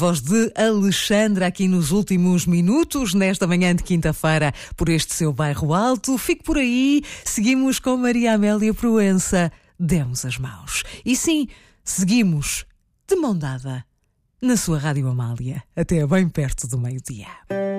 Voz de Alexandra aqui nos últimos minutos, nesta manhã de quinta-feira, por este seu bairro alto. Fique por aí, seguimos com Maria Amélia Proença. Demos as mãos. E sim, seguimos de mão dada na sua Rádio Amália, até bem perto do meio-dia.